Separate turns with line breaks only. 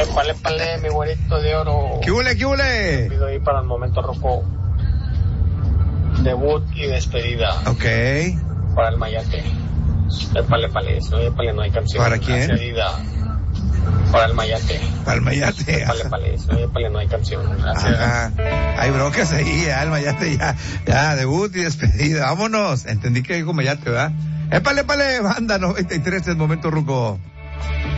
Épale, mi güerito de oro.
¿Qué hule?
Pido ahí para el momento rojo. Debut y despedida.
Ok.
Para el Mayate. Épale, no hay canción.
¿Para quién?
Despedida. Para el Mayate. Épale, no hay canción. Gracias.
Ajá. Hay broncas ahí, ya, el Mayate ya, debut y despedida. Vámonos. Entendí que dijo Mayate, ¿verdad? Épale, banda 93, el momento ruco.